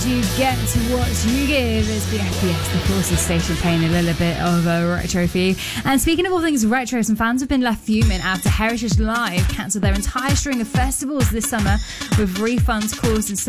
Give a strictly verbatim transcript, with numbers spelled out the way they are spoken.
You get what you give is B F B S, the Forces station, playing a little bit of a retro for you. And speaking of all things retro, some fans have been left fuming after Heritage Live cancelled their entire string of festivals this summer, with refunds caused in some